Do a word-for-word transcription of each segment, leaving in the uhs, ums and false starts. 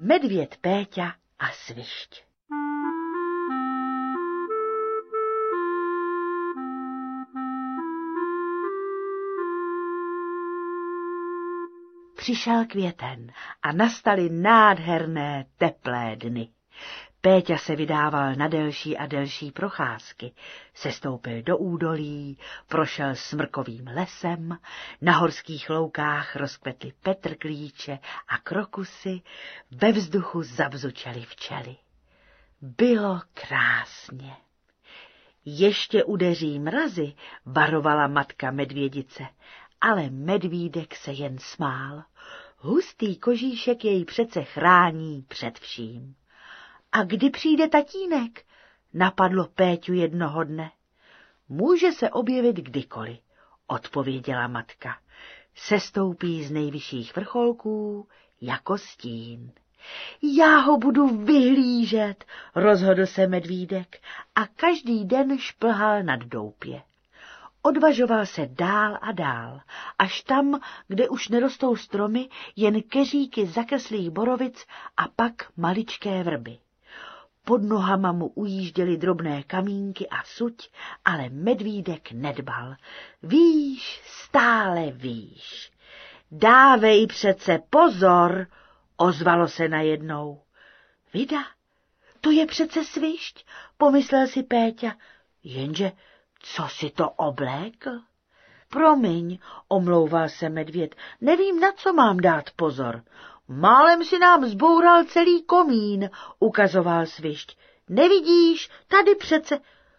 Medvěd Péťa a svišť. Přišel květen a nastaly nádherné teplé dny. Péťa se vydával na delší a delší procházky. Sestoupil do údolí, prošel smrkovým lesem, na horských loukách rozkvetly petrklíče a krokusy, ve vzduchu zabzučely včely. Bylo krásně. Ještě udeří mrazy, varovala matka medvědice, ale medvídek se jen smál. Hustý kožíšek jej přece chrání před vším. A kdy přijde tatínek? Napadlo Péťu jednoho dne. Může se objevit kdykoliv, odpověděla matka. Sestoupí z nejvyšších vrcholků jako stín. Já ho budu vyhlížet, rozhodl se medvídek a každý den šplhal nad doupě. Odvažoval se dál a dál, až tam, kde už nerostou stromy, jen keříky zakeslých borovic a pak maličké vrby. Pod nohama mu ujížděly drobné kamínky a suť, ale medvídek nedbal. Výš, stále výš. Dávej přece pozor, ozvalo se najednou. Vida, to je přece svišť, pomyslel si Péťa, jenže co si to oblékl? Promiň, omlouval se medvěd, nevím, na co mám dát pozor. Málem si nám zboural celý komín, ukazoval svišť. Nevidíš, tady přece...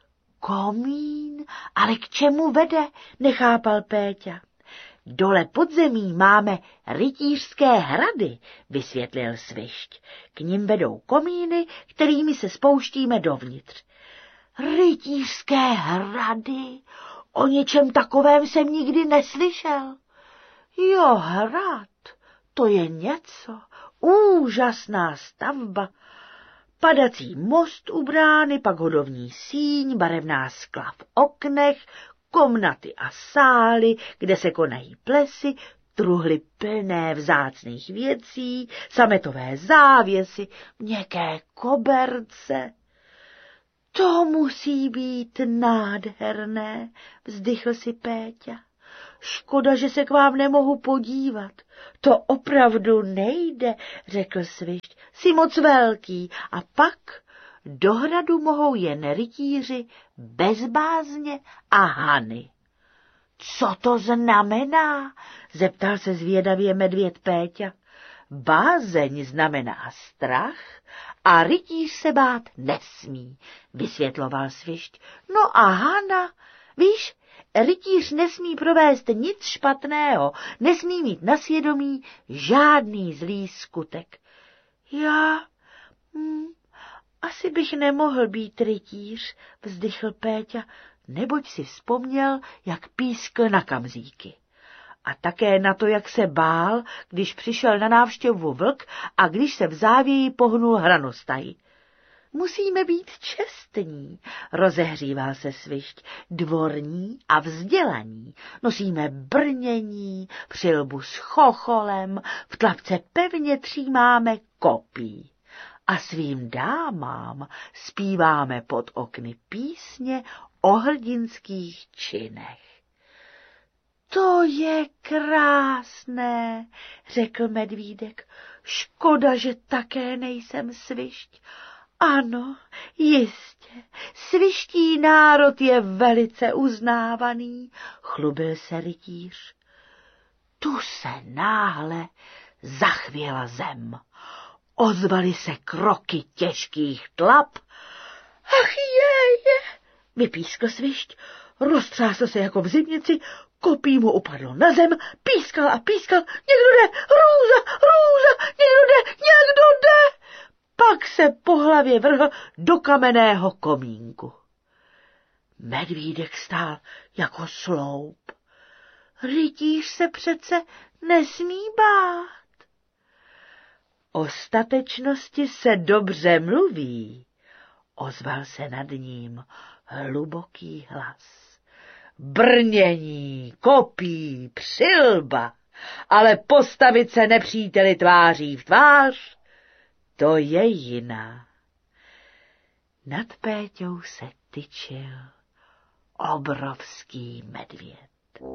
Komín? Ale k čemu vede? Nechápal Péťa. Dole pod zemí máme rytířské hrady, vysvětlil svišť. K nim vedou komíny, kterými se spouštíme dovnitř. Rytířské hrady? O něčem takovém jsem nikdy neslyšel. Jo, hrad, to je něco, úžasná stavba. Padací most u brány, pak hodovní síň, barevná skla v oknech, komnaty a sály, kde se konají plesy, truhly plné vzácných věcí, sametové závěsy, měkké koberce. To musí být nádherné, vzdychl si Péťa. Škoda, že se k vám nemohu podívat. To opravdu nejde, řekl svišť. Jsi moc velký a pak do hradu mohou jen rytíři bez bázně a hany. Co to znamená? Zeptal se zvědavě medvěd Péťa. Bázeň znamená strach a rytíř se bát nesmí, vysvětloval svišť. No a hana, víš, rytíř nesmí provést nic špatného, nesmí mít na svědomí žádný zlý skutek. Já, hm, asi bych nemohl být rytíř, vzdychl Péťa, neboť si vzpomněl, jak pískl na kamzíky. A také na to, jak se bál, když přišel na návštěvu vlk a když se v závěji pohnul hranostaj. Musíme být čestní, rozehříval se svišť, dvorní a vzdělaní. Nosíme brnění, přilbu s chocholem, v tlapce pevně třímáme kopí. A svým dámám zpíváme pod okny písně o hrdinských činech. To je krásné, řekl medvídek. Škoda, že také nejsem svišť. Ano, jistě, sviští národ je velice uznávaný, chlubil se rytíř. Tu se náhle zachvěla zem. Ozvaly se kroky těžkých tlap. Ach je, je, vypískl svišť, roztřásl se jako v zimnici, kopí mu upadlo na zem, pískal a pískal, někdo jde, hrůza, hrůza, někdo jde, někdo jde. Pak se po hlavě vrhl do kamenného komínku. Medvídek stál jako sloup. Rytíř se přece nesmí bát. O statečnosti se dobře mluví, ozval se nad ním hluboký hlas. Brnění, kopí, přilba, ale postavit se nepříteli tváří v tvář, to je jiná. Nad Péťou se tyčil obrovský medvěd.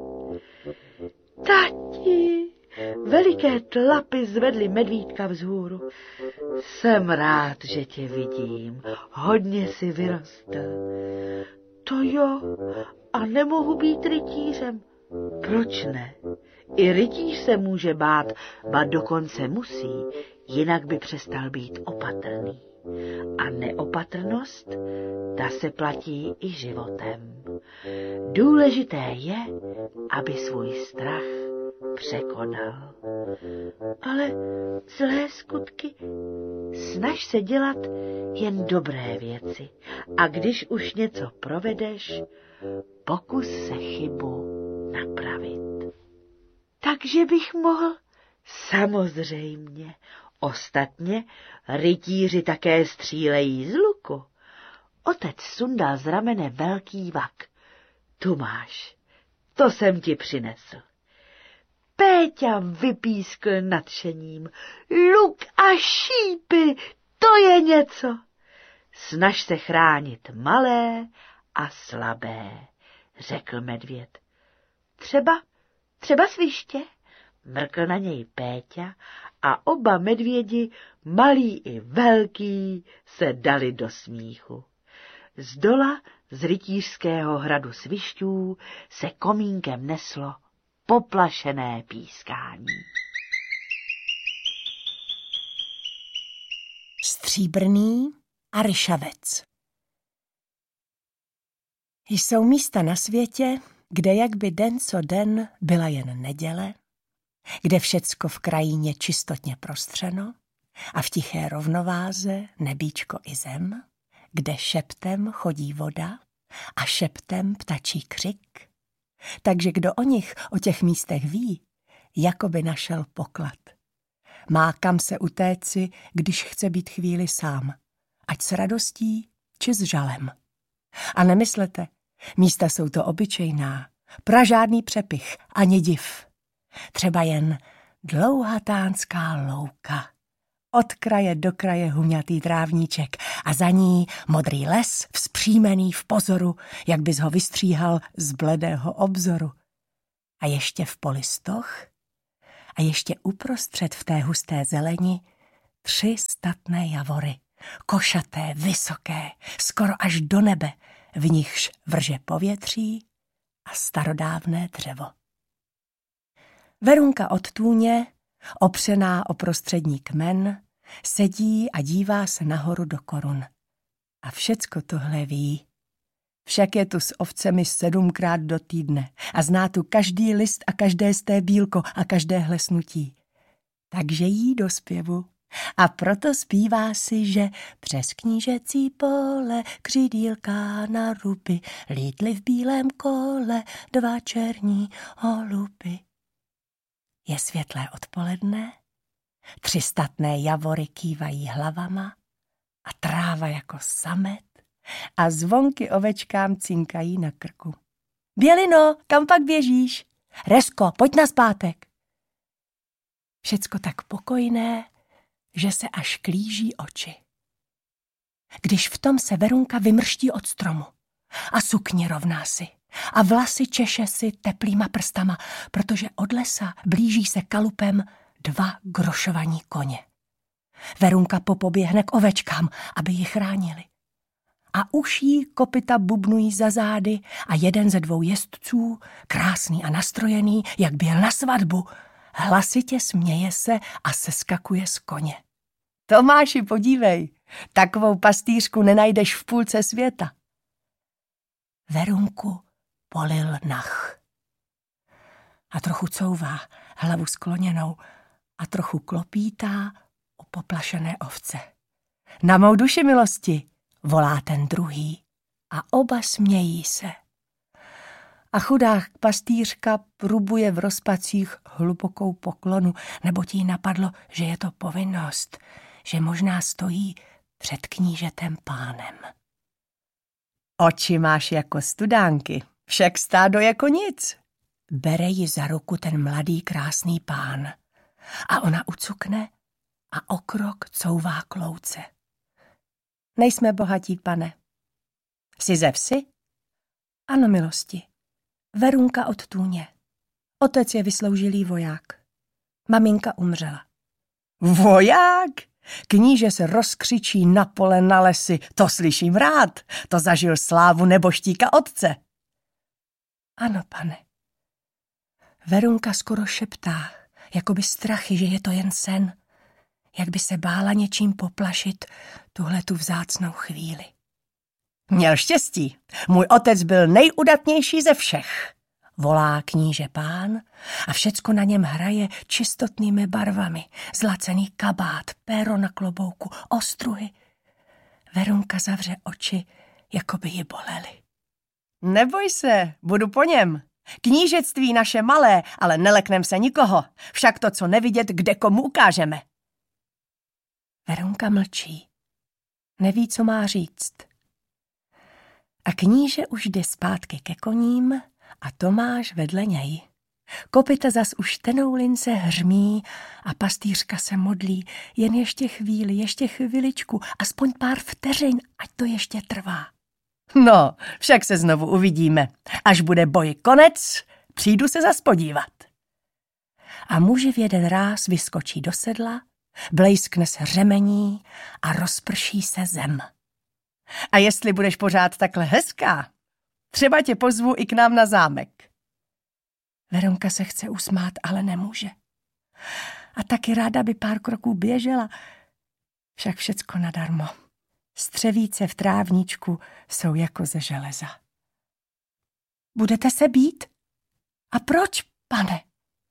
Tati, veliké tlapy zvedly medvídka vzhůru. Jsem rád, že tě vidím, hodně si vyrostl. To jo, a nemohu být rytířem. Proč ne? I rytíř se může bát, ba dokonce musí, jinak by přestal být opatrný. A neopatrnost, ta se platí i životem. Důležité je, aby svůj strach překonal. Ale zlé skutky, snaž se dělat jen dobré věci. A když už něco provedeš, pokus se chybu napravit. Takže bych mohl? Samozřejmě. Ostatně rytíři také střílejí z luku. Otec sundal z ramene velký vak. Tu máš, to jsem ti přinesl. Péťa vypískl nadšením. Luk a šípy, to je něco. Snaž se chránit malé a slabé, řekl medvěd. Třeba, třeba sviště, mrkl na něj Péťa a oba medvědi, malý i velký, se dali do smíchu. Zdola z rytířského hradu svišťů se komínkem neslo poplašené pískání. Stříbrný a ryšavec. Jsou místa na světě, kde jak by den co den byla jen neděle, kde všecko v krajině čistotně prostřeno a v tiché rovnováze nebíčko i zem, kde šeptem chodí voda a šeptem ptačí křik. Takže kdo o nich, o těch místech ví, jako by našel poklad. Má kam se utéci, když chce být chvíli sám, ať s radostí, či s žalem. A nemyslete, místa jsou to obyčejná, pražádný přepich, ani div. Třeba jen dlouhatánská louka. Od kraje do kraje huňatý trávníček a za ní modrý les vzpřímený v pozoru, jak bys ho vystříhal z bledého obzoru. A ještě v poli stoch a ještě uprostřed v té husté zeleni tři statné javory, košaté, vysoké, skoro až do nebe, v nichž vrže povětří a starodávné dřevo. Verunka od tůně, opřená o prostřední kmen, sedí a dívá se nahoru do korun. A všecko tohle ví. Však je tu s ovcemi sedmkrát do týdne a zná tu každý list a každé sté bílko a každé hlesnutí. Takže jí do zpěvu. A proto zpívá si, že přes knížecí pole křidílka na ruby lítly v bílém kole dva černí holuby. Je světlé odpoledne, tři statné javory kývají hlavama a tráva jako samet a zvonky ovečkám cinkají na krku. Bělino, kam pak běžíš? Resko, pojď nazpátek. Všecko tak pokojné, že se až klíží oči. Když v tom se Verunka vymrští od stromu a sukně rovná si a vlasy češe si teplýma prstama, protože od lesa blíží se kalupem dva grošovaní koně. Verunka popoběhne k ovečkám, aby ji chránili. A už jí kopyta bubnují za zády a jeden ze dvou jezdců, krásný a nastrojený, jak byl na svatbu, hlasitě směje se a seskakuje z koně. Tomáši, podívej, takovou pastýřku nenajdeš v půlce světa. Verunku polil nach. A trochu couvá, hlavu skloněnou a trochu klopítá u poplašené ovce. Na mou duši milosti, volá ten druhý a oba smějí se. A chudá pastýřka prubuje v rozpacích hlubokou poklonu, neboť jí napadlo, že je to povinnost, že možná stojí před knížetem pánem. Oči máš jako studánky, však stádo jako nic. Bere ji za ruku ten mladý krásný pán a ona ucukne a o krok couvá klouce. Nejsme bohatí, pane. Jsi ze vsi? Ano, milosti. Verunka od Tůně. Otec je vysloužilý voják. Maminka umřela. Voják? Kníže se rozkřičí na pole, na lesy. To slyším rád. To zažil slávu neboštíka otce. Ano, pane. Verunka skoro šeptá, jako by strachy, že je to jen sen. Jak by se bála něčím poplašit tuhletu vzácnou chvíli. Měl štěstí. Můj otec byl nejudatnější ze všech. Volá kníže pán a všecko na něm hraje čistotnými barvami. Zlacený kabát, péro na klobouku, ostruhy. Verunka zavře oči, jako by ji bolely. Neboj se, budu po něm. Knížectví naše malé, ale neleknem se nikoho. Však to, co nevidět, kde komu ukážeme. Verunka mlčí. Neví, co má říct. A kníže už jde zpátky ke koním a Tomáš vedle něj. Kopyta zas už tenoulince hřmí a pastýřka se modlí. Jen ještě chvíli, ještě chviličku, aspoň pár vteřin, ať to ještě trvá. No, však se znovu uvidíme. Až bude boj konec, přijdu se zas podívat. A muži v jeden ráz vyskočí do sedla, blejskne se řemení a rozprší se zem. A jestli budeš pořád takhle hezká, třeba tě pozvu i k nám na zámek. Verunka se chce usmát, ale nemůže. A taky ráda by pár kroků běžela, však všecko nadarmo. Střevíce v trávníčku jsou jako ze železa. Budete se bít? A proč, pane?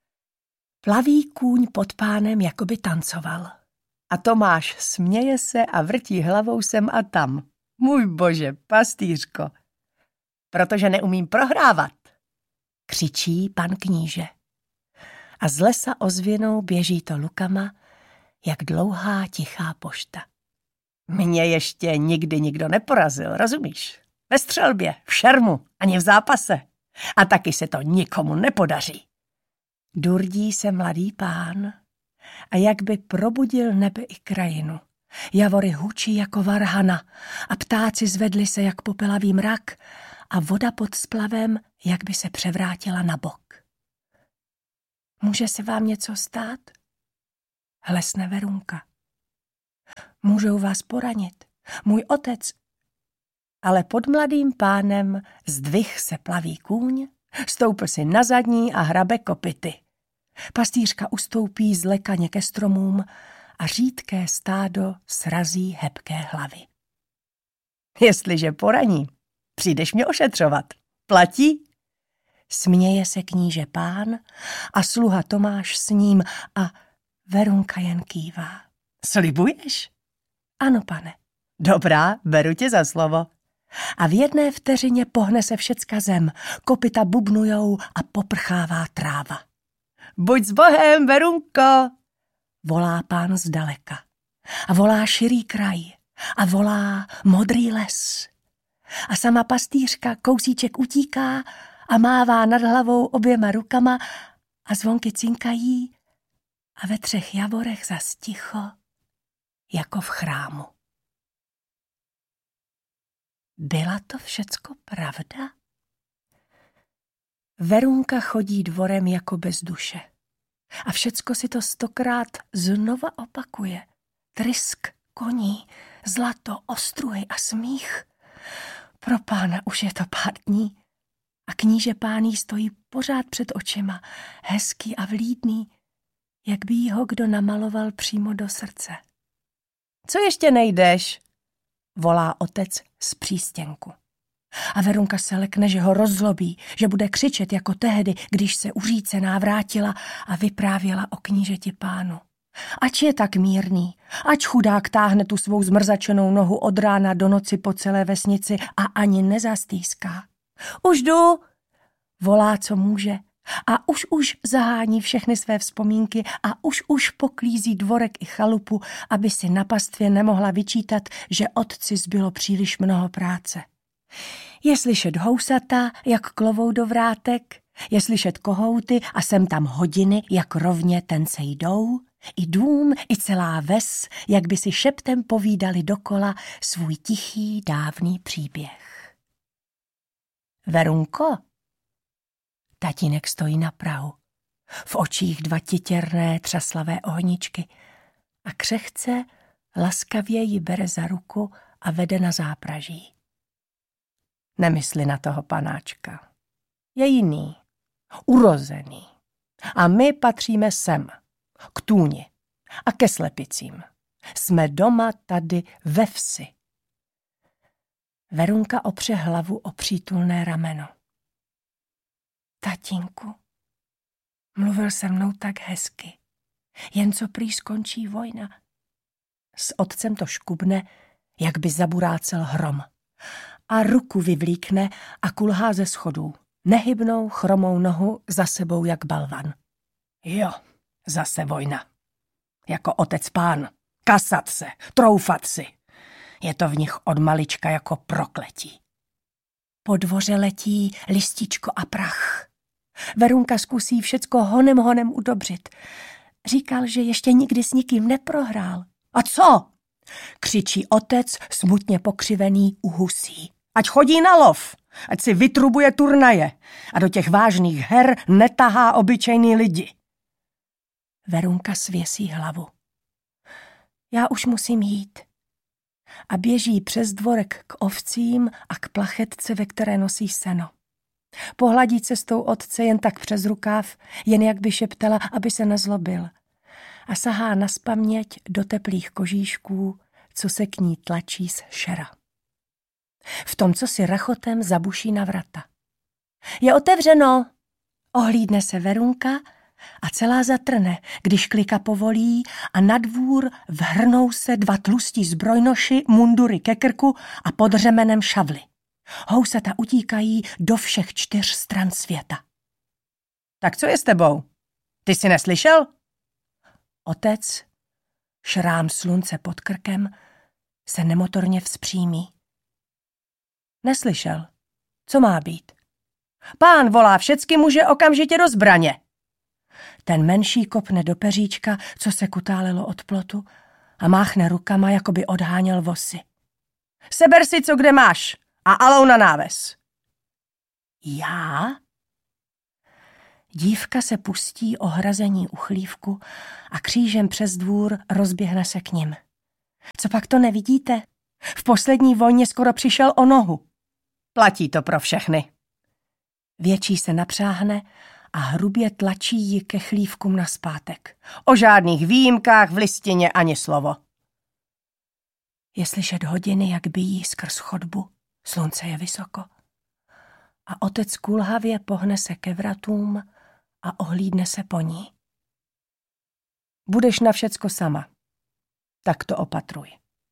Plaví kůň pod pánem, jako by tancoval. A Tomáš směje se a vrtí hlavou sem a tam. Můj bože, pastýřko. Protože neumím prohrávat, křičí pan kníže. A z lesa ozvěnou běží to lukama, jak dlouhá tichá pošta. Mě ještě nikdy nikdo neporazil, rozumíš? Ve střelbě, v šermu, ani v zápase. A taky se to nikomu nepodaří. Durdí se mladý pán a jak by probudil nebe i krajinu. Javory hučí jako varhana a ptáci zvedli se jak popelavý mrak a voda pod splavem, jak by se převrátila na bok. Může se vám něco stát? Hlesne Verunka. Můžou vás poranit. Můj otec. Ale pod mladým pánem zdvih se plaví kůň, stoupl si na zadní a hrabe kopyty. Pastýřka ustoupí zlekaně ke stromům a řídké stádo srazí hebké hlavy. Jestliže poraní, přijdeš mě ošetřovat. Platí? Směje se kníže pán a sluha Tomáš s ním a Verunka jen kývá. Slibuješ? Ano, pane. Dobrá, beru tě za slovo. A v jedné vteřině pohne se všecka zem, kopyta bubnujou a poprchává tráva. Buď s Bohem, Verunko, volá pán zdaleka. A volá širý kraj. A volá modrý les. A sama pastýřka kousíček utíká a mává nad hlavou oběma rukama a zvonky cinkají a ve třech javorech zas ticho, jako v chrámu. Byla to všecko pravda? Verunka chodí dvorem jako bez duše. A všecko si to stokrát znova opakuje. Trysk koní, zlato, ostruhy a smích. Pro pána už je to pár dní. A kníže páný stojí pořád před očima, hezký a vlídný, jak by jí ho kdo namaloval přímo do srdce. Co ještě nejdeš? Volá otec z přístěnku. A Verunka se lekne, že ho rozzlobí, že bude křičet jako tehdy, když se uřícená vrátila a vyprávěla o knížeti pánu. Ač je tak mírný, ač chudák táhne tu svou zmrzačenou nohu od rána do noci po celé vesnici a ani nezastýská. Už jdu, volá, co může, a už už zahání všechny své vzpomínky a už už poklízí dvorek i chalupu, aby si na pastvě nemohla vyčítat, že otci zbylo příliš mnoho práce. Je slyšet housata, jak klovou do vrátek, je slyšet kohouty a sem tam hodiny, jak rovně tence jdou, I dům, i celá ves, jak by si šeptem povídali dokola svůj tichý dávný příběh. Verunko? Tatínek stojí na prahu. V očích dva titěrné třaslavé ohničky a křehce laskavě ji bere za ruku a vede na zápraží. Nemysli na toho panáčka. Je jiný, urozený. A my patříme sem, k tůni a ke slepicím. Jsme doma tady ve vsi. Verunka opře hlavu o přítulné rameno. Tatínku, mluvil se mnou tak hezky, jen co prý skončí vojna. S otcem to škubne, jak by zaburácel hrom. A ruku vyvlíkne a kulhá ze schodů. Nehybnou chromou nohu za sebou jak balvan. Jo, zase vojna. Jako otec pán. Kasat se, troufat si. Je to v nich od malička jako prokletí. Po dvoře letí lističko a prach. Verunka zkusí všecko honem honem udobřit. Říkal, že ještě nikdy s nikým neprohrál. A co? Křičí otec, smutně pokřivený u husí. Ať chodí na lov, ať si vytrubuje turnaje a do těch vážných her netahá obyčejný lidi. Verunka svěsí hlavu. Já už musím jít. A běží přes dvorek k ovcím a k plachetce, ve které nosí seno. Pohladí cestou otce jen tak přes rukáv, jen jak by šeptala, aby se nezlobil. A sahá nazpaměť do teplých kožíšků, co se k ní tlačí z šera. V tom, co si rachotem zabuší na vrata. Je otevřeno! Ohlídne se Verunka a celá zatrne, když klika povolí a na dvůr vhrnou se dva tlustí zbrojnoši, mundury ke krku a pod řemenem šavly. Housata utíkají do všech čtyř stran světa. Tak co je s tebou? Ty jsi neslyšel? Otec, šrám slunce pod krkem, se nemotorně vzpřímí. Neslyšel. Co má být? Pán volá všecky muže okamžitě do zbraně. Ten menší kopne do peříčka, co se kutálelo od plotu a máchne rukama, jako by odháněl vosy. Seber si, co kde máš a alou na náves. Já? Dívka se pustí o hrazení uchlívku a křížem přes dvůr rozběhne se k nim. Co pak to nevidíte? V poslední vojně skoro přišel o nohu. Platí to pro všechny. Větší se napřáhne a hrubě tlačí ji ke chlívkům nazpátek. O žádných výjimkách v listině ani slovo. Je slyšet hodiny, jak bijí skrz chodbu. Slunce je vysoko. A otec kulhavě pohne se ke vratům a ohlídne se po ní. Budeš na všecko sama. Tak to opatruj.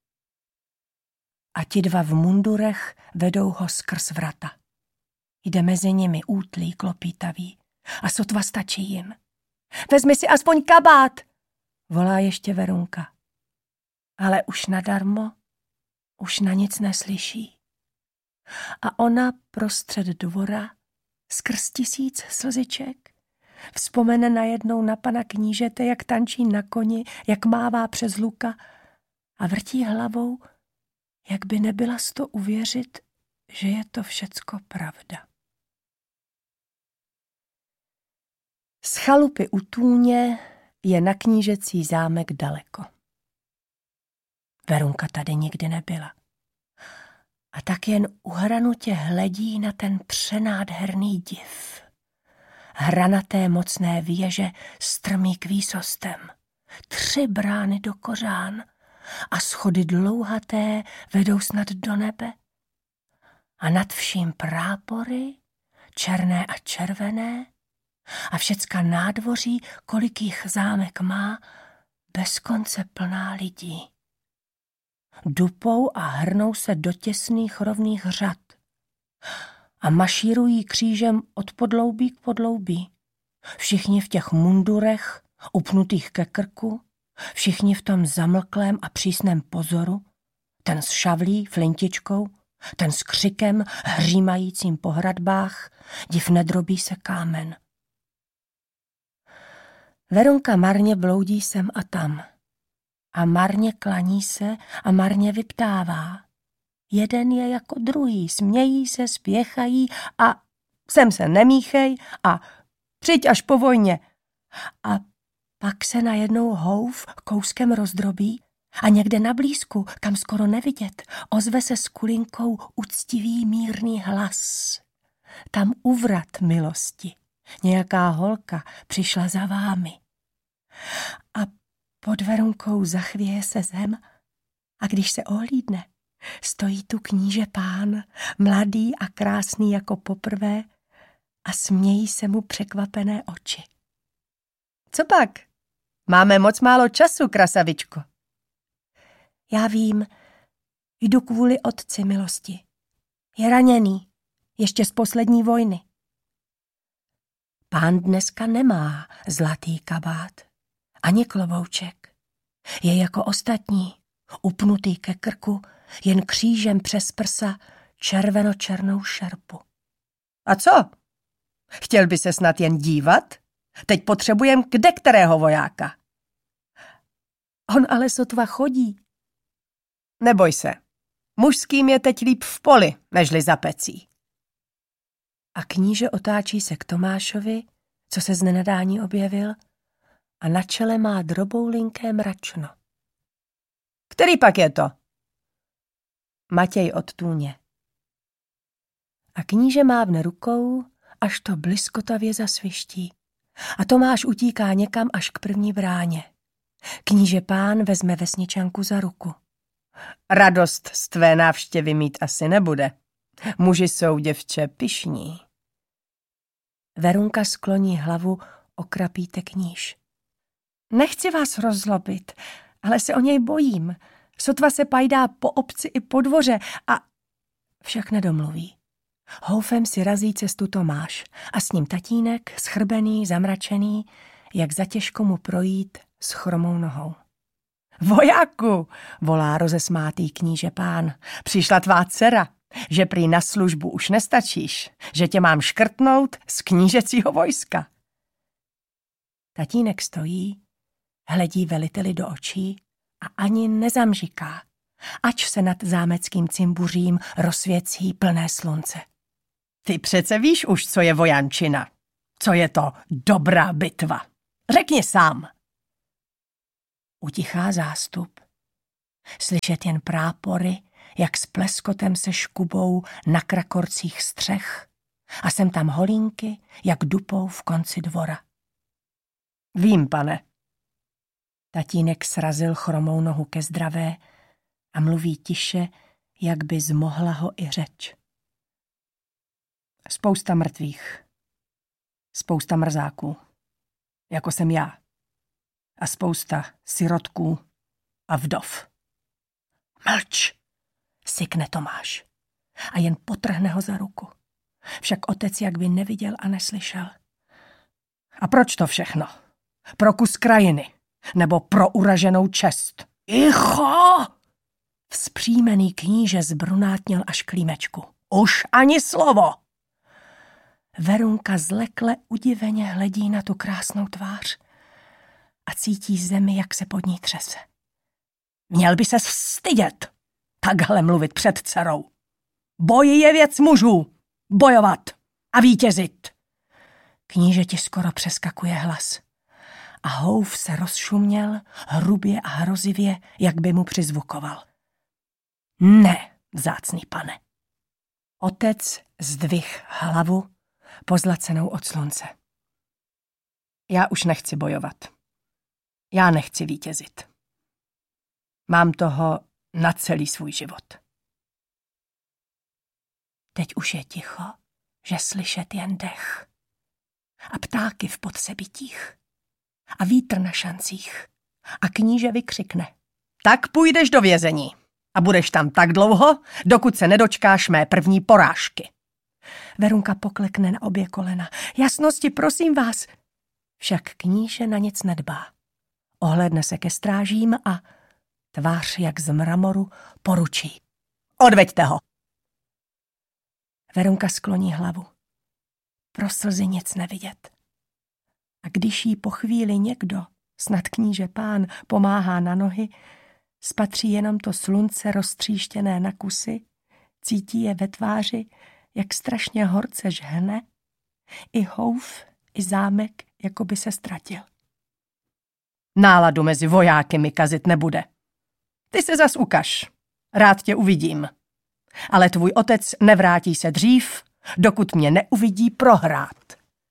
A ti dva v mundurech vedou ho skrz vrata. Jde mezi nimi útlý, klopítavý a sotva stačí jim. Vezmi si aspoň kabát, volá ještě Verunka. Ale už nadarmo, už na nic neslyší. A ona prostřed dvora, skrz tisíc slziček, vzpomene najednou na pana knížete, jak tančí na koni, jak mává přes luka a vrtí hlavou, jak by nebyla s to uvěřit, že je to všecko pravda. Z chalupy u Tůně je na knížecí zámek daleko. Verunka tady nikdy nebyla. A tak jen uhranutě hledí na ten přenádherný div. Hranaté mocné věže strmý k výsostem, tři brány do kořán a schody dlouhaté vedou snad do nebe. A nad vším prápory, černé a červené, a všecka nádvoří, kolik jich zámek má, bez konce plná lidí. Dupou a hrnou se do těsných rovných řad a mašírují křížem od podloubí k podloubí. Všichni v těch mundurech, upnutých ke krku, všichni v tom zamlklém a přísném pozoru, ten s šavlí, flintičkou, ten s křikem hřímajícím po hradbách, div nedrobí se kámen. Veronka marně bloudí sem a tam. A marně klaní se a marně vyptává. Jeden je jako druhý, smějí se, spěchají a sem se nemíchej a přijď až po vojně. A pak se najednou houf kouskem rozdrobí a někde na blízku, kam skoro nevidět, ozve se s kulinkou uctivý mírný hlas. Tam uvrat milosti. Nějaká holka přišla za vámi. A pod Veronkou zachvěje se zem a když se ohlídne, stojí tu kníže pán, mladý a krásný jako poprvé a smějí se mu překvapené oči. Co pak? Máme moc málo času, krasavičko. Já vím, jdu kvůli otci milosti. Je raněný, ještě z poslední vojny. Pán dneska nemá zlatý kabát, ani klobouček. Je jako ostatní, upnutý ke krku, jen křížem přes prsa červeno-černou šerpu. A co? Chtěl by se snad jen dívat? Teď potřebujem kde kterého vojáka. On ale sotva chodí. Neboj se, mužským je teď líp v poli, nežli za pecí. A kníže otáčí se k Tomášovi, co se z nenadání objevil, a na čele má droboulinké mračno. Který pak je to? Matěj od Tůně. A kníže mávne rukou, až to bliskotavě zasviští. A Tomáš utíká někam až k první bráně. Kníže pán vezme vesničanku za ruku. Radost z tvé návštěvy mít asi nebude. Muži jsou, děvče, pyšní. Verunka skloní hlavu, okrapíte kníž. Nechci vás rozlobit, ale se o něj bojím. Sotva se pajdá po obci i po dvoře a však nedomluví. Houfem si razí cestu Tomáš a s ním tatínek, schrbený, zamračený, jak zatěžko mu projít s chromou nohou. Vojáku, volá rozesmátý kníže pán, přišla tvá dcera, že prý na službu už nestačíš, že tě mám škrtnout z knížecího vojska. Tatínek stojí, hledí veliteli do očí a ani nezamžiká, ač se nad zámeckým cimbuřím rozsvěcí plné slunce. Ty přece víš už, co je vojančina, co je to dobrá bitva. Řekni sám. Utichá zástup. Slyšet jen prápory, jak s pleskotem se škubou na krakorcích střech a sem tam holínky, jak dupou v konci dvora. Vím, pane. Tatínek srazil chromou nohu ke zdravé a mluví tiše, jak by zmohla ho i řeč. Spousta mrtvých. Spousta mrzáků. Jako jsem já. A spousta sirotků a vdov. Mlč, sykne Tomáš a jen potrhne ho za ruku. Však otec jak by neviděl a neslyšel. A proč to všechno? Pro kus krajiny nebo pro uraženou čest? Icho! Vzpřímený kníže zbrunátněl až k límečku. Už ani slovo! Verunka zlekle udiveně hledí na tu krásnou tvář a cítí zemi, jak se pod ní třese. Měl by ses vstydět, takhle mluvit před dcerou. Boj je věc mužů, bojovat a vítězit. Kníže ti skoro přeskakuje hlas a houf se rozšuměl hrubě a hrozivě, jak by mu přizvukoval. Ne, vzácný pane. Otec zdvih hlavu, pozlacenou od slunce. Já už nechci bojovat. Já nechci vítězit. Mám toho na celý svůj život. Teď už je ticho, že slyšet jen dech. A ptáky v podsebitích. A vítr na šancích. A kníže vykřikne. Tak půjdeš do vězení. A budeš tam tak dlouho, dokud se nedočkáš mé první porážky. Verunka poklekne na obě kolena. Jasnosti, prosím vás. Však kníže na nic nedbá. Ohlédne se ke strážím a tvář jak z mramoru poručí. Odveďte ho. Verunka skloní hlavu. Pro slzy nic nevidět. A když jí po chvíli někdo, snad kníže pán, pomáhá na nohy, spatří jenom to slunce roztříštěné na kusy, cítí je ve tváři, jak strašně horce žhne, i houf, i zámek, jako by se ztratil. Náladu mezi vojáky mi kazit nebude. Ty se zas ukaž, rád tě uvidím. Ale tvůj otec nevrátí se dřív, dokud mě neuvidí prohrát.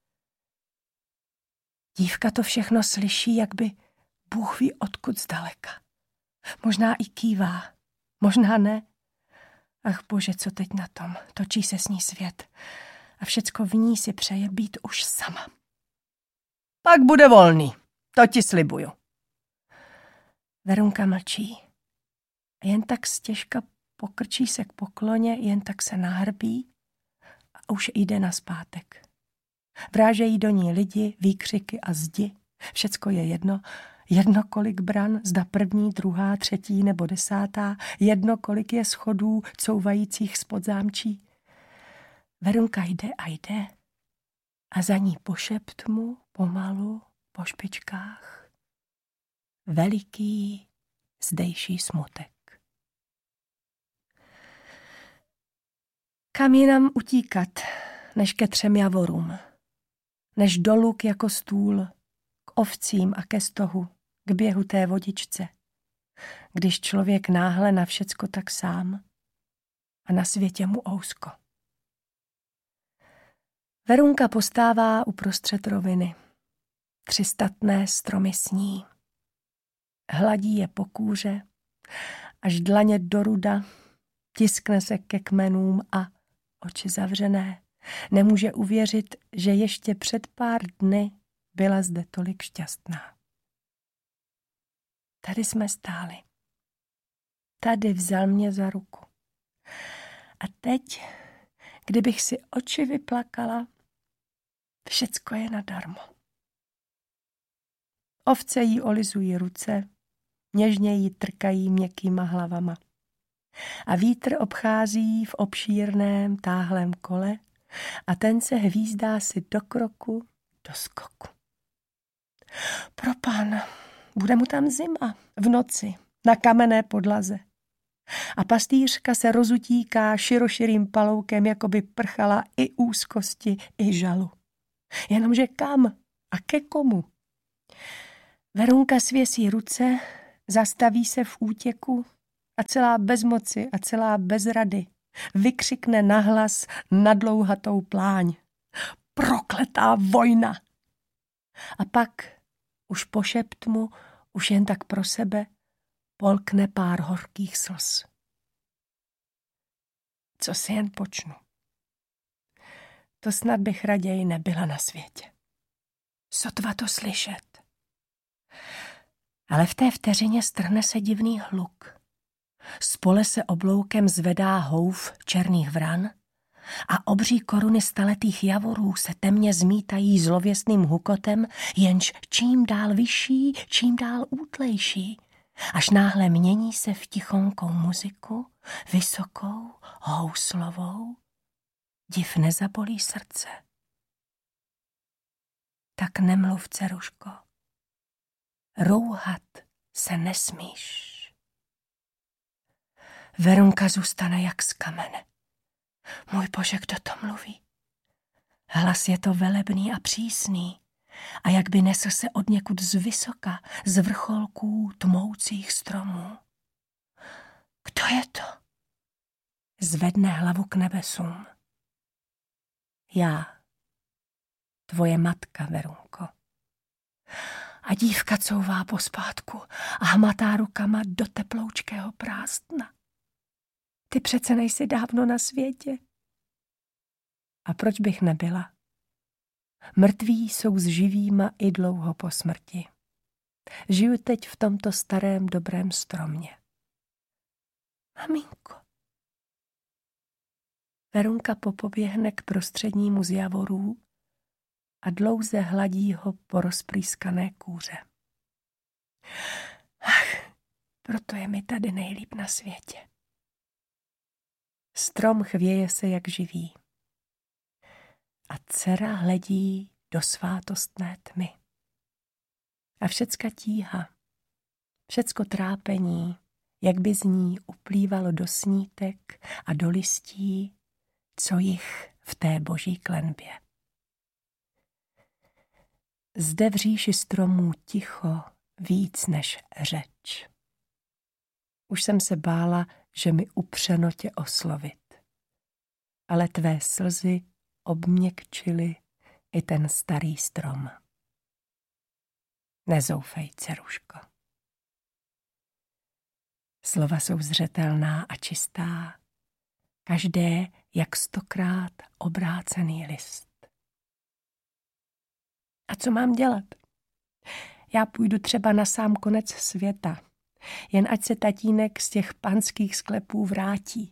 Dívka to všechno slyší, jak by Bůh ví odkud zdaleka. Možná i kývá, možná ne. Ach bože, co teď na tom, točí se s ní svět a všecko v ní si přeje být už sama. Pak bude volný, to ti slibuju. Verunka mlčí. Jen tak stěžka pokrčí se k pokloně, jen tak se nahrbí a už jde nazpátek. Vrážejí do ní lidi, výkřiky a zdi. Všecko je jedno. Jedno, kolik bran, zda první, druhá, třetí nebo desátá. Jedno, kolik je schodů couvajících spod zámčí. Verunka jde a jde a za ní pošeptmu, pomalu, po špičkách. Veliký zdejší smutek. Kam jinam utíkat, než ke třem javorům, než do luk jako stůl, k ovcím a ke stohu, k běhu té vodičce, když člověk náhle na všecko tak sám a na světě mu ousko. Verunka postává uprostřed roviny. Tři statné stromy sní. Hladí je po kůře, až dlaně do ruda, tiskne se ke kmenům a oči zavřené. Nemůže uvěřit, že ještě před pár dny byla zde tolik šťastná. Tady jsme stáli. Tady vzal mě za ruku. A teď, kdybych si oči vyplakala, všecko je nadarmo. Ovce jí olizují ruce, něžně jí trkají měkkýma hlavama. A vítr obchází v obšírném táhlém kole a ten se hvízdá si do kroku, do skoku. Pro pána, bude mu tam zima, v noci, na kamenné podlaze. A pastýřka se rozutíká široširým paloukem, jako by prchala i úzkosti, i žalu. Jenomže kam a ke komu? Verunka svěsí ruce, zastaví se v útěku a celá bez moci a celá bez rady vykřikne nahlas na dlouhatou pláň. Prokletá vojna! A pak už po šeptmu, už jen tak pro sebe, polkne pár horkých slz. Co si jen počnu? To snad bych raději nebyla na světě. Sotva to slyšet. Ale v té vteřině strhne se divný hluk. Z pole se obloukem zvedá houf černých vran a obří koruny staletých javorů se temně zmítají zlověstným hukotem, jenž čím dál vyšší, čím dál útlejší, až náhle mění se v tichonkou muziku, vysokou, houslovou. Div nezabolí srdce. Tak nemluv, dceruško. Rouhat se nesmíš. Verunka zůstane jak z kamene. Můj Bože, kdo to mluví? Hlas je to velebný a přísný a jak by nesl se odněkud z vysoka, z vrcholků tmoucích stromů. Kdo je to? Zvedne hlavu k nebesům. Já, tvoje matka, Verunko. A dívka couvá pospátku a hmatá rukama do teploučkého prázdna. Ty přece nejsi dávno na světě. A proč bych nebyla? Mrtví jsou s živýma i dlouho po smrti. Žiju teď v tomto starém dobrém stromě. Maminko. Verunka popoběhne k prostřednímu z javorů a dlouze hladí ho po rozprýskané kůře. Ach, proto je mi tady nejlíp na světě. Strom chvěje se jak živý. A dcera hledí do svátostné tmy. A všecka tíha, všecko trápení, jak by z ní uplývalo do snítek a do listí, co jich v té boží klenbě. Zde v říši stromů ticho víc než řeč. Už jsem se bála, že mi upřeno tě oslovit, ale tvé slzy obměkčily i ten starý strom. Nezoufej, dceruško. Slova jsou zřetelná a čistá, každé jak stokrát obrácený list. A co mám dělat? Já půjdu třeba na sám konec světa, jen ať se tatínek z těch panských sklepů vrátí.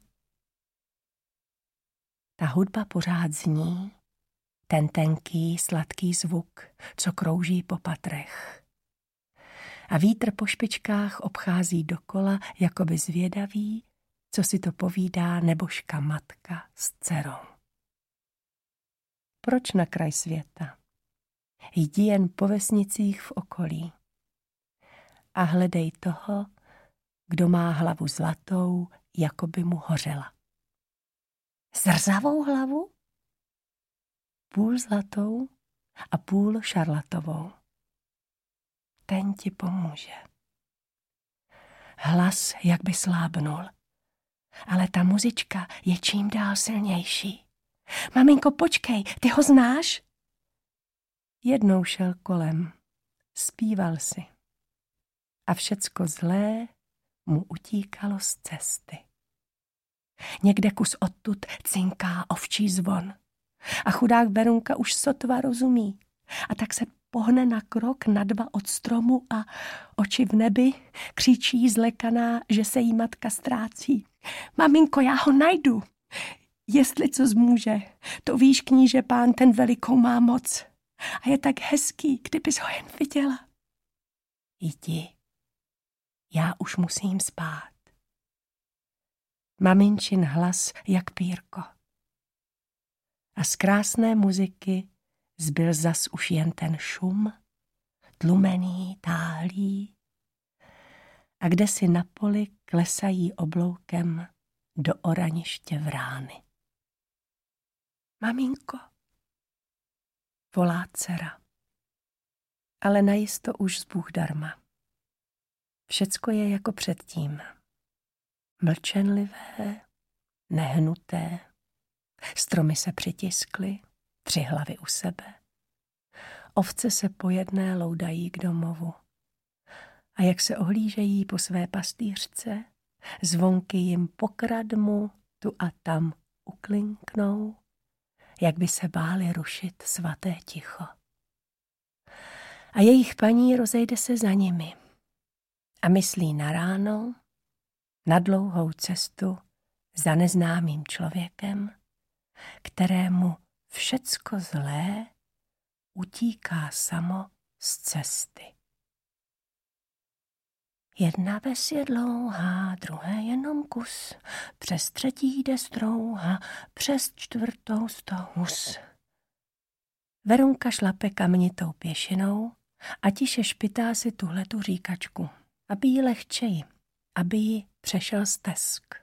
Ta hudba pořád zní, ten tenký, sladký zvuk, co krouží po patrech. A vítr po špičkách obchází dokola, jakoby zvědavý, co si to povídá nebožka matka s dcerou. Proč na kraj světa? Jdi jen po vesnicích v okolí a hledej toho, kdo má hlavu zlatou, jako by mu hořela. Zrzavou hlavu? Půl zlatou a půl šarlatovou. Ten ti pomůže. Hlas jak by slábnul, ale ta muzička je čím dál silnější. Maminko, počkej, ty ho znáš? Jednou šel kolem, zpíval si a všecko zlé mu utíkalo z cesty. Někde kus odtud cinká ovčí zvon a chudák Verunka už sotva rozumí a tak se pohne na krok, na dva od stromu a oči v nebi křičí zlekaná, že se jí matka ztrácí. Maminko, já ho najdu, jestli co zmůže, to víš, kníže pán, ten velikou má moc. A je tak hezký, kdybys ho jen viděla. Jdi, já už musím spát. Maminčin hlas jak pírko. A z krásné muziky zbyl zas už jen ten šum, tlumený, táhlý. A kde si na poli klesají obloukem do oraniště vrány. Maminko, volá dcera. Ale najisto už zbůh darma. Všecko je jako předtím. Mlčenlivé, nehnuté, stromy se přitiskly, tři hlavy u sebe. Ovce se po jedné loudají k domovu. A jak se ohlížejí po své pastýřce, zvonky jim pokradmu tu a tam uklinknou, jak by se báli rušit svaté ticho. A jejich paní rozejde se za nimi a myslí na ráno, na dlouhou cestu za neznámým člověkem, kterému všecko zlé utíká samo z cesty. Jedna ves je dlouhá, druhé jenom kus, přes třetí jde strouha, přes čtvrtou sto hus. Verunka šlape kamenitou pěšinou a tiše špitá si tuhletu říkačku, aby jí lehčeji, aby jí přešel stesk.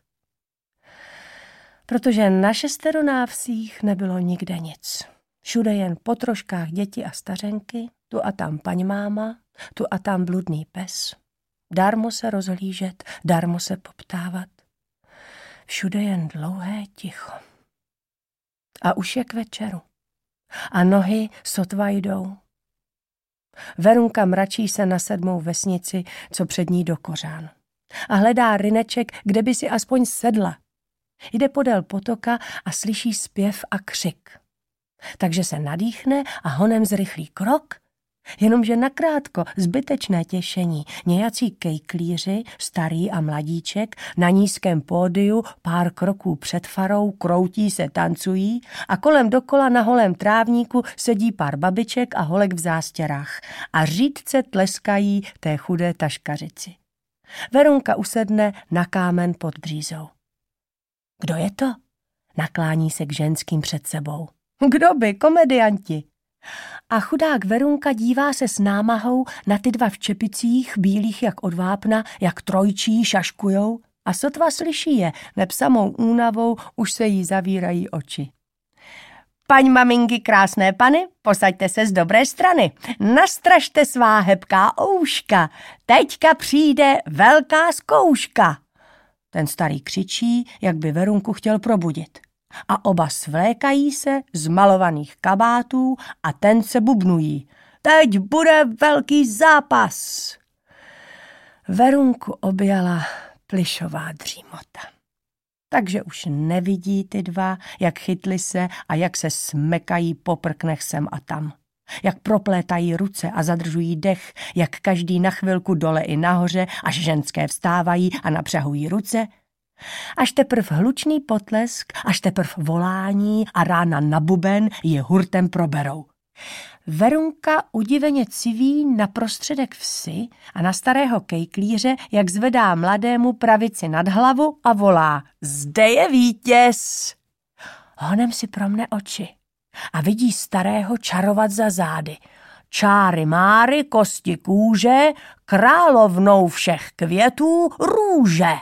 Protože na šestero návsích nebylo nikde nic. Všude jen po troškách děti a stařenky, tu a tam paňmáma, tu a tam bludný pes. Darmo se rozhlížet, darmo se poptávat. Všude jen dlouhé ticho. A už je k večeru. A nohy sotva jdou. Verunka mračí se na sedmou vesnici, co před ní do kořán. A hledá ryneček, kde by si aspoň sedla. Jde podél potoka a slyší zpěv a křik. Takže se nadýchne a honem zrychlí krok, jenomže nakrátko zbytečné těšení. Nějací kejklíři, starý a mladíček, na nízkém pódiu pár kroků před farou kroutí se, tancují a kolem dokola na holém trávníku sedí pár babiček a holek v zástěrách a řídce tleskají té chudé taškařici. Verunka usedne na kámen pod břízou. Kdo je to? Naklání se k ženským před sebou. Kdo by, komedianti? A chudák Verunka dívá se s námahou na ty dva v čepicích, bílých jak od vápna, jak trojčí, šaškujou a sotva slyší je, neb samou únavou už se jí zavírají oči. Paň maminky, krásné pany, posaďte se z dobré strany, nastražte svá hebká ouška, teďka přijde velká zkouška. Ten starý křičí, jak by Verunku chtěl probudit. A oba svlékají se z malovaných kabátů a ten se bubnují. Teď bude velký zápas. Verunku objala plyšová dřímota. Takže už nevidí ty dva, jak chytli se a jak se smekají po prknech sem a tam. Jak proplétají ruce a zadržují dech, jak každý na chvilku dole i nahoře, až ženské vstávají a napřahují ruce. Až teprv hlučný potlesk, až teprv volání a rána na buben ji hurtem proberou. Verunka udiveně civí na prostředek vsi a na starého kejklíře, jak zvedá mladému pravici nad hlavu a volá: Zde je vítěz! Honem si promne oči a vidí starého čarovat za zády. Čáry máry, kosti kůže, královnou všech květů růže.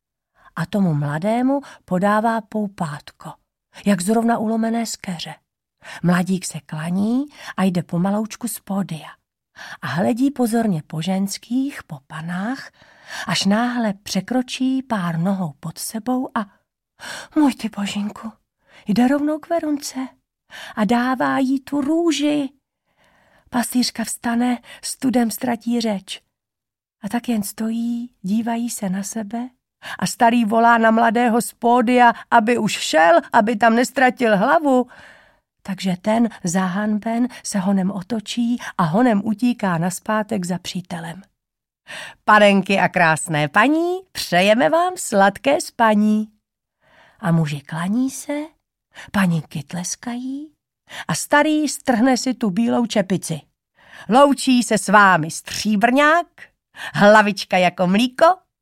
A tomu mladému podává poupátko, jak zrovna ulomené z keře. Mladík se klaní a jde pomaloučku z pódia a hledí pozorně po ženských, po panách, až náhle překročí pár nohou pod sebou a můj ty božinku, jde rovnou k Verunce a dává jí tu růži. Pastýřka vstane, studem ztratí řeč a tak jen stojí, dívají se na sebe a starý volá na mladého z pódia, aby už šel, aby tam nestratil hlavu. Takže ten zahanben se honem otočí a honem utíká nazpátek za přítelem. Panenky a krásné paní, přejeme vám sladké spaní. A muži klaní se, paninky tleskají a starý strhne si tu bílou čepici. Loučí se s vámi stříbrňák, hlavička jako mlíko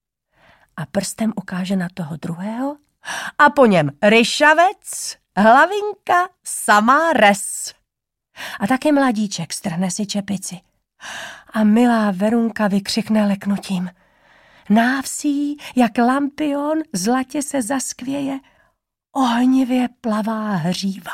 a prstem ukáže na toho druhého a po něm ryšavec, hlavinka, samá res. A také mladíček strhne si čepici. A milá Verunka vykřikne leknutím. Návsí, jak lampion, zlatě se zaskvěje, ohnivě plavá hříva.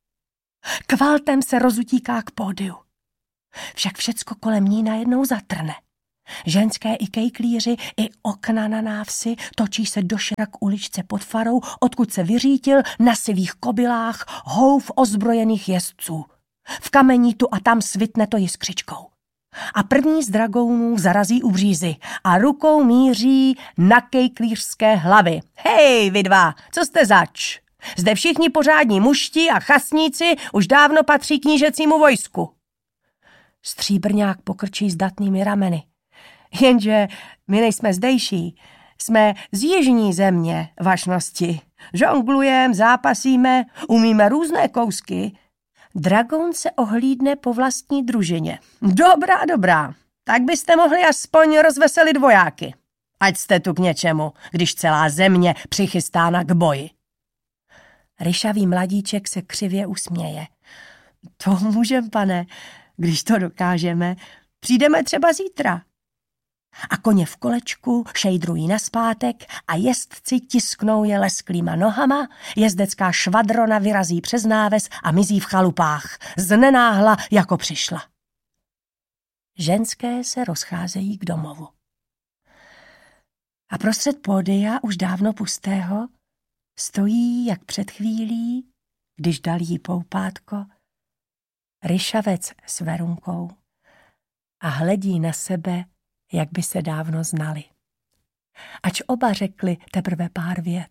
Kvaltem se rozutíká k pódiu. Však všecko kolem ní najednou zatrne. Ženské i kejklíři, i okna na návsi točí se došera k uličce pod farou, odkud se vyřítil na sivých kobylách houf ozbrojených jezdců. V kamení tu a tam svitne to jiskřičkou. A první z dragounů zarazí u břízy a rukou míří na kejklířské hlavy. Hej, vy dva, co jste zač? Zde všichni pořádní mušti a chasníci už dávno patří knížecímu vojsku. Stříbrňák pokrčí zdatnými rameny. Jenže my nejsme zdejší, jsme z jižní země, vašnosti. Žonglujem, zápasíme, umíme různé kousky. Dragoun se ohlídne po vlastní družině. Dobrá, dobrá, tak byste mohli aspoň rozveselit vojáky. Ať jste tu k něčemu, když celá země přichystána k boji. Ryšavý mladíček se křivě usměje. To můžem, pane, když to dokážeme. Přijdeme třeba zítra. A koně v kolečku šejdrují nazpátek a jezdci tisknou je lesklýma nohama, jezdecká švadrona vyrazí přes náves a mizí v chalupách, znenáhla, jako přišla. Ženské se rozcházejí k domovu. A prostřed pódia, už dávno pustého, stojí, jak před chvílí, když dal jí poupátko, ryšavec s Verunkou a hledí na sebe, jak by se dávno znali. Ač oba řekli teprve pár vět.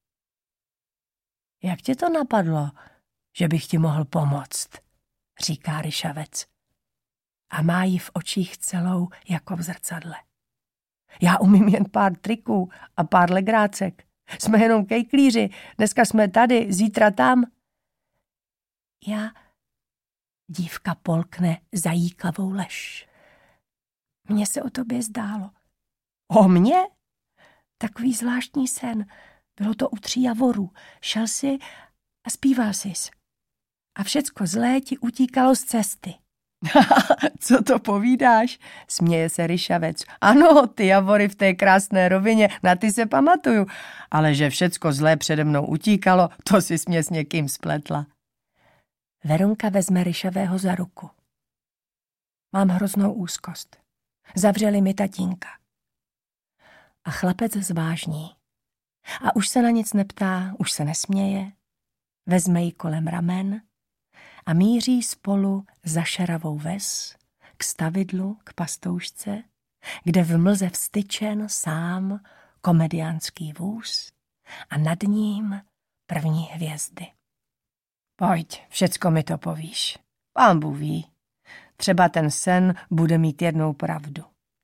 Jak tě to napadlo, že bych ti mohl pomoct, říká ryšavec. A má ji v očích celou jako v zrcadle. Já umím jen pár triků a pár legrácek. Jsme jenom kejklíři, dneska jsme tady, zítra tam. Já, dívka polkne zajíkavou lež. Mně se o tobě zdálo. O mně? Takový zvláštní sen. Bylo to u tří javorů. Šel si a zpíval sis. a všecko zlé ti utíkalo z cesty. Co to povídáš? Směje se Ryšavec. Ano, ty javory v té krásné rovině, na ty se pamatuju, ale že všecko zlé přede mnou utíkalo, to si smě s někým spletla. Verunka vezme Ryšavého za ruku. Mám hroznou úzkost. Zavřeli mi tatínka. A chlapec zvážní. A už se na nic neptá, už se nesměje. Vezme ji kolem ramen a míří spolu za šeravou ves k stavidlu, k pastoušce, kde v mlze vstyčen sám komediánský vůz a nad ním první hvězdy. Pojď, všecko mi to povíš. Pán Bůh ví. Třeba ten sen bude mít jednou pravdu.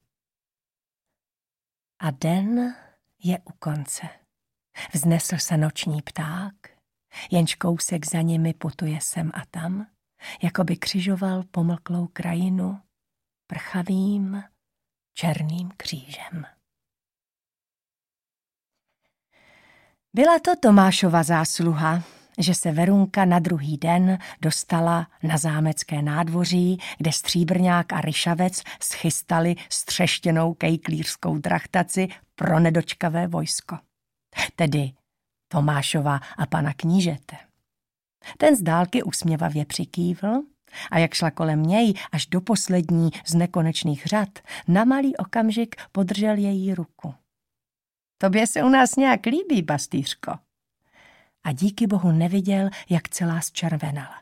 A den je u konce. Vznesl se noční pták, jenž kousek za nimi putuje sem a tam, jako by křižoval pomlklou krajinu prchavým černým křížem. Byla to Tomášova zásluha, že se Verunka na druhý den dostala na zámecké nádvoří, kde Stříbrňák a Ryšavec schystali střeštěnou kejklířskou drachtaci pro nedočkavé vojsko. Tedy Tomášova a pana knížete. Ten z dálky usměvavě přikývl a jak šla kolem něj až do poslední z nekonečných řad, na malý okamžik podržel její ruku. Tobě se u nás nějak líbí, pastýřko. A díky bohu neviděl, jak celá zčervenala.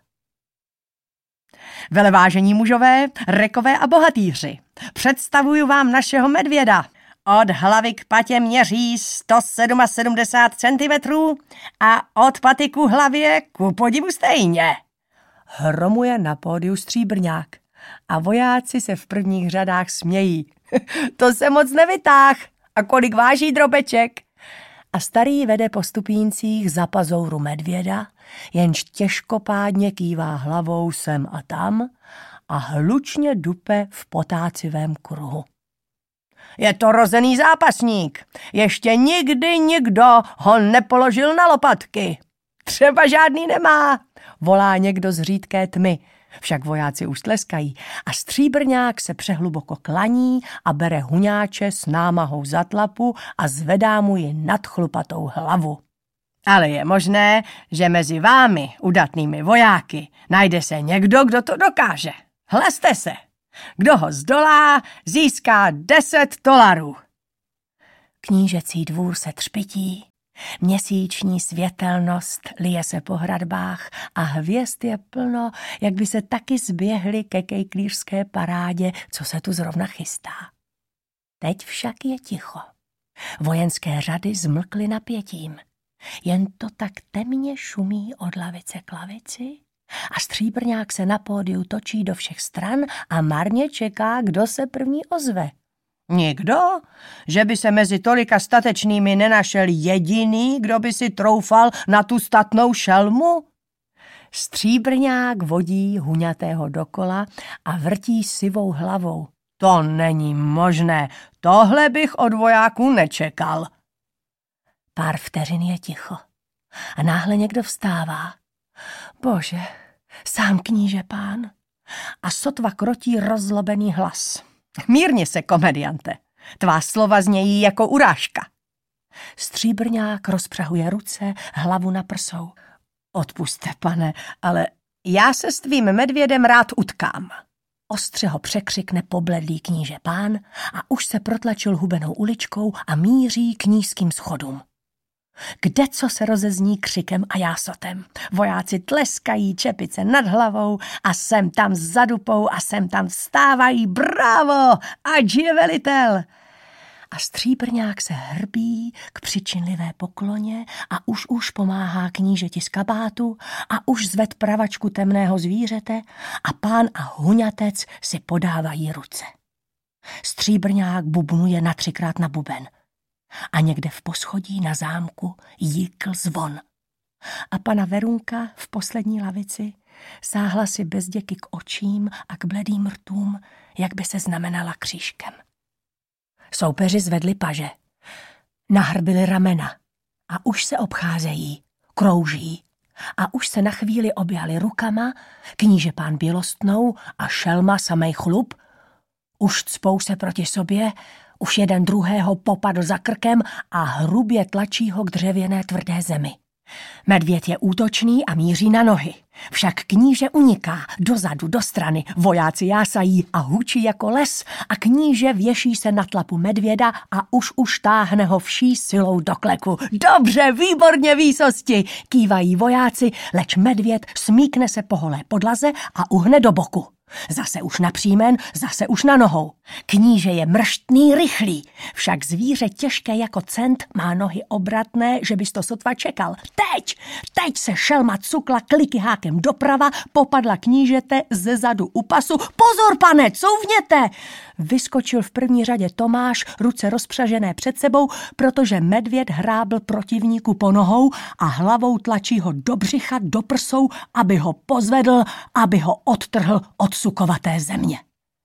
Velevážení mužové, rekové a bohatýři, představuju vám našeho medvěda. Od hlavy k patě měří sto sedmdesát sedm centimetrů a od paty ku hlavě ku podivu stejně. Hromuje na pódiu Stříbrňák a vojáci se v prvních řadách smějí. To se moc nevytáh. A kolik váží drobeček? A starý vede po stupíncích za pazouru medvěda, jenž těžkopádně kývá hlavou sem a tam a hlučně dupe v potácivém kruhu. Je to rozený zápasník. Ještě nikdy nikdo ho nepoložil na lopatky. Třeba žádný nemá, volá někdo z řídké tmy. Však vojáci už tleskají a Stříbrňák se přehluboko klaní a bere huňáče s námahou za tlapu a zvedá mu ji nad chlupatou hlavu. Ale je možné, že mezi vámi, udatnými vojáky, najde se někdo, kdo to dokáže. Hlaste se. Kdo ho zdolá, získá deset dolarů. Knížecí dvůr se třpití, měsíční světelnost lije se po hradbách a hvězd je plno, jak by se taky zběhly ke kejklířské parádě, co se tu zrovna chystá. Teď však je ticho. Vojenské řady zmlkly napětím. Jen to tak temně šumí od lavice k lavici a Stříbrňák se na pódiu točí do všech stran a marně čeká, kdo se první ozve. Nikdo? Že by se mezi tolika statečnými nenašel jediný, kdo by si troufal na tu statnou šelmu? Stříbrňák vodí huňatého dokola a vrtí sivou hlavou. To není možné, tohle bych od vojáků nečekal. Pár vteřin je ticho a náhle někdo vstává. Bože, sám kníže pán. A sotva krotí rozzlobený hlas. Mírně se, komediante, tvá slova znějí jako urážka. Stříbrňák rozpřahuje ruce, hlavu na prsou. Odpusťte, pane, ale já se s tvým medvědem rád utkám. Ostře ho překřikne pobledlý kníže pán a už se protlačil hubenou uličkou a míří k nízkým schodům. Kde co se rozezní křikem a jásotem. Vojáci tleskají, čepice nad hlavou a sem tam za dupou a sem tam vstávají. Bravo, ať je velitel! A Stříbrňák se hrbí k přičinlivé pokloně a už už pomáhá knížeti z kabátu a už zved pravačku temného zvířete a pán a huňatec si podávají ruce. Stříbrňák bubnuje na třikrát na buben. A někde v poschodí na zámku jíkl zvon. A pana Verunka v poslední lavici sáhla si bezděky k očím a k bledým rtům, jak by se znamenala křížkem. Soupeři zvedli paže, nahrbili ramena a už se obcházejí, krouží a už se na chvíli objali rukama, kníže pán Bělostnou a šelma samej chlup. Už cpou se proti sobě, už jeden druhého popadl za krkem a hrubě tlačí ho k dřevěné tvrdé zemi. Medvěd je útočný a míří na nohy. Však kníže uniká dozadu, do strany, vojáci jásají a hučí jako les a kníže věší se na tlapu medvěda a už už táhne ho vší silou do kleku. Dobře, výborně, výsosti, kývají vojáci, leč medvěd smíkne se po holé podlaze a uhne do boku. Zase už na přímen, zase už na nohou. Kníže je mrštný, rychlý, však zvíře těžké jako cent má nohy obratné, že bys to sotva čekal. Teď, teď se šelma cukla kliky hákem doprava, popadla knížete ze zadu u pasu. Pozor, pane, couvněte! Vyskočil v první řadě Tomáš, ruce rozpřažené před sebou, protože medvěd hrábl protivníku po nohou a hlavou tlačí ho do břicha, do prsou, aby ho pozvedl, aby ho odtrhl od sukovaté země.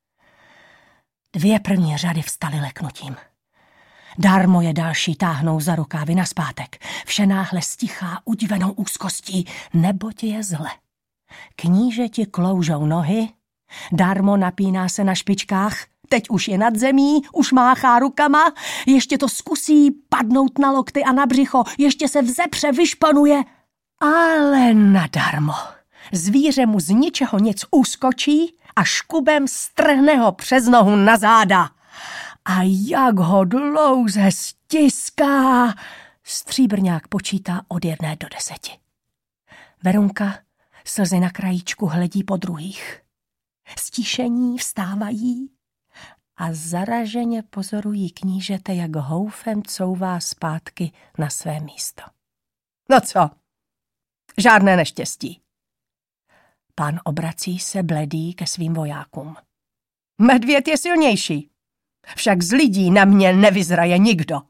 Dvě první řady vstaly leknutím. Darmo je další táhnou za rukávy nazpátek. Vše náhle stichá udivenou úzkostí, neboť je zle. Kníže ti kloužou nohy, Darmo napíná se na špičkách, teď už je nad zemí, už máchá rukama, ještě to zkusí padnout na lokty a na břicho, ještě se vzepře, vyšpanuje, ale nadarmo. Zvíře mu z ničeho nic uskočí a škubem strhne ho přes nohu na záda. A jak ho dlouze stiská, stříbrňák počítá od jedné do deseti. Verunka slzy na krajíčku hledí po druhých. Stíšení vstávají a zaraženě pozorují knížete, jak houfem couvá zpátky na své místo. No co? Žádné neštěstí. Pán obrací se bledý ke svým vojákům. Medvěd je silnější, však z lidí na mě nevyzraje nikdo.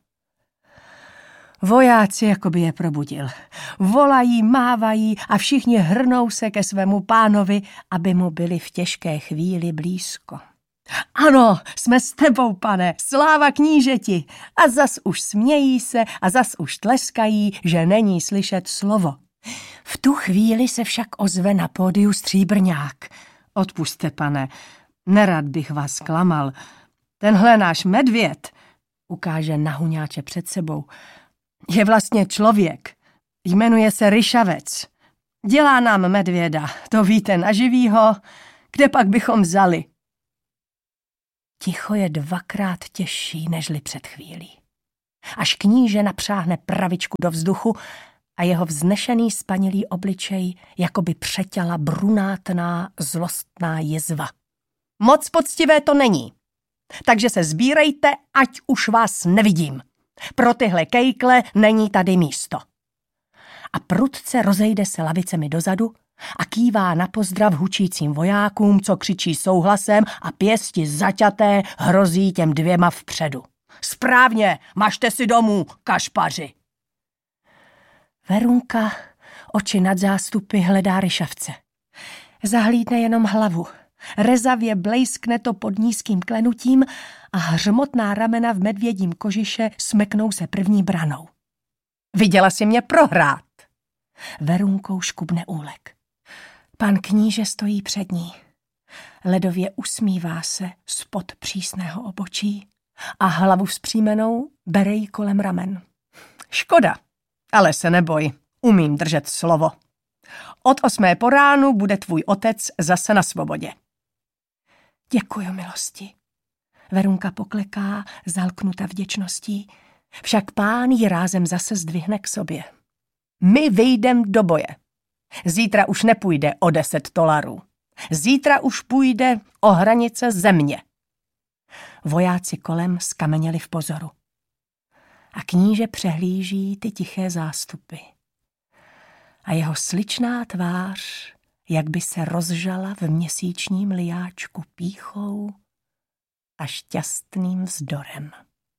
Vojáci jakoby je probudil. Volají, mávají a všichni hrnou se ke svému pánovi, aby mu byli v těžké chvíli blízko. Ano, jsme s tebou, pane, sláva knížeti. A zas už smějí se a zas už tleskají, že není slyšet slovo. V tu chvíli se však ozve na pódiu stříbrňák. Odpusťte, pane, nerad bych vás zklamal. Tenhle náš medvěd, ukáže na huňáče před sebou, je vlastně člověk. Jmenuje se Ryšavec. Dělá nám medvěda, to víte, na živýho. Kde pak bychom vzali? Ticho je dvakrát těžší, nežli před chvílí. Až kníže napřáhne pravičku do vzduchu a jeho vznešený spanilý obličej jakoby přeťala brunátná, zlostná jizva. Moc poctivé to není, takže se sbírejte, ať už vás nevidím. Pro tyhle kejkle není tady místo. A prudce rozejde se lavicemi dozadu a kývá na pozdrav hučícím vojákům, co křičí souhlasem a pěsti zaťaté hrozí těm dvěma vpředu. Správně, mažte si domů, kašpaři. Verunka oči nad zástupy hledá Ryšavce. Zahlídne jenom hlavu. Rezavě blejskne to pod nízkým klenutím a hřmotná ramena v medvědím kožiše smeknou se první branou. Viděla jsi mě prohrát. Verunkou škubne úlek. Pan kníže stojí před ní. Ledově usmívá se spod přísného obočí a hlavu vzpřímenou bere jí kolem ramen. Škoda, ale se neboj, umím držet slovo. Od osmé po ránu bude tvůj otec zase na svobodě. Děkuju, milosti. Verunka pokleká, zalknuta vděčností, však pán ji rázem zase zdvihne k sobě. My vyjdem do boje. Zítra už nepůjde o deset dolarů. Zítra už půjde o hranice země. Vojáci kolem skameněli v pozoru. A kníže přehlíží ty tiché zástupy. A jeho sličná tvář, jak by se rozžala v měsíčním lijáčku pýchou a šťastným vzdorem.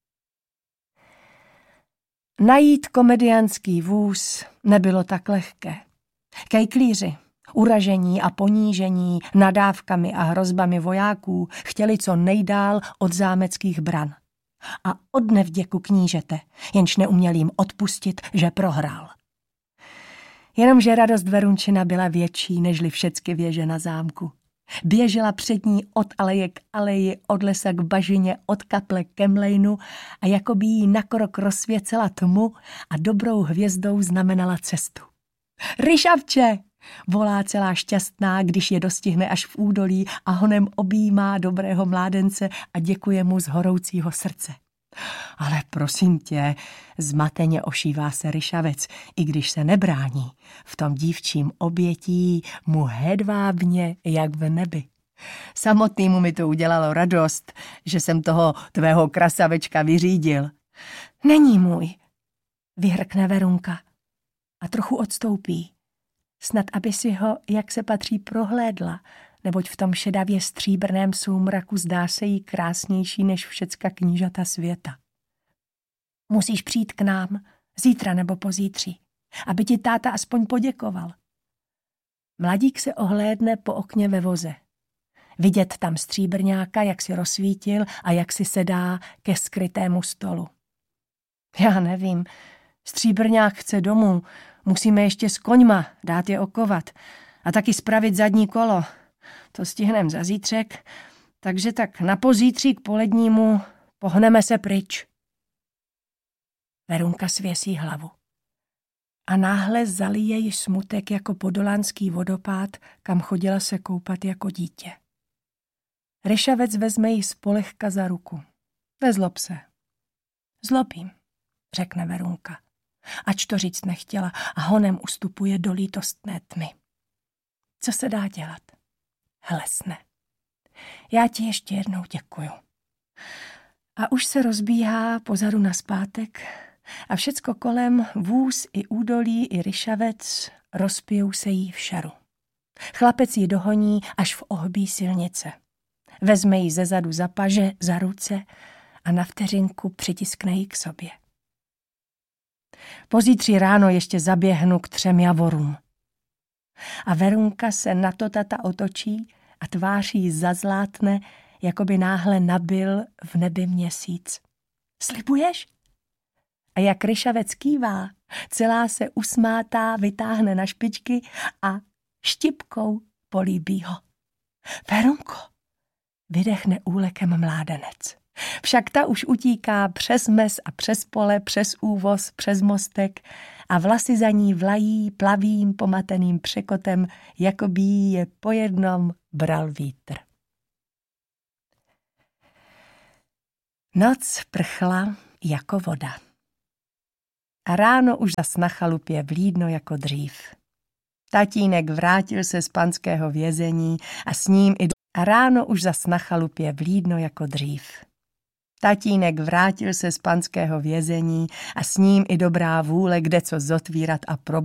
Najít komediánský vůz nebylo tak lehké. Kejklíři, uražení a ponížení nadávkami a hrozbami vojáků chtěli co nejdál od zámeckých bran. A od nevděku knížete, jenž neuměl jim odpustit, že prohrál. Jenomže radost Verunčina byla větší, nežli všecky věže na zámku. Běžela před ní od aleje k aleji, od lesa k bažině, od kaple ke mlejnu a jako by jí na krok rozsvěcela tmu a dobrou hvězdou znamenala cestu. Ryšavče! Volá celá šťastná, když je dostihne až v údolí a honem objímá dobrého mládence a děkuje mu z horoucího srdce. Ale prosím tě, zmateně ošívá se Ryšavec, i když se nebrání. V tom dívčím obětí mu hedvábně jak v nebi. Samotnýmu mi to udělalo radost, že jsem toho tvého krasavečka vyřídil. Není můj, vyhrkne Verunka a trochu odstoupí. Snad, aby si ho, jak se patří, prohlédla, neboť v tom šedavě stříbrném soumraku zdá se jí krásnější než všecka knížata světa. Musíš přijít k nám, zítra nebo pozítří, aby ti táta aspoň poděkoval. Mladík se ohlédne po okně ve voze. Vidět tam stříbrňáka, jak si rozsvítil a jak si sedá ke skrytému stolu. Já nevím, stříbrňák chce domů, musíme ještě s koňma dát je okovat a taky spravit zadní kolo. To stihnem za zítřek, takže tak na pozítří k polednímu pohneme se pryč. Verunka svěsí hlavu. A náhle zalije ji smutek jako podolánský vodopád, kam chodila se koupat jako dítě. Ryšavec vezme ji spolehka za ruku. Nezlob se. Zlobím, řekne Verunka. Ač to říct nechtěla a honem ustupuje do lítostné tmy. Co se dá dělat? Hlesne. Já ti ještě jednou děkuju. A už se rozbíhá pozadu nazpátek a všecko kolem, vůz i údolí i Ryšavec, rozpijou se jí v šaru. Chlapec ji dohoní až v ohbí silnice. Vezme ji zezadu za paže, za ruce a na vteřinku přitiskne ji k sobě. Pozítří ráno ještě zaběhnu k třem javorům. A Verunka se na to tata otočí a tvář jí zazlátne, jako by náhle nabil v nebi měsíc. Slibuješ? A jak Ryšavec kývá, celá se usmátá, vytáhne na špičky a štipkou políbí ho. Verunko, vydechne úlekem mládenec. Však ta už utíká přes mes a přes pole, přes úvoz, přes mostek a vlasy za ní vlají plavým pomateným překotem, jako by jí je po jednom bral vítr. Noc prchla jako voda. A ráno už zas na chalupě vlídno jako dřív. Tatínek vrátil se z panského vězení a s ním i do... A ráno už zas na chalupě vlídno jako dřív. Tatínek vrátil se z panského vězení a s ním i dobrá vůle kdeco zotvírat a pro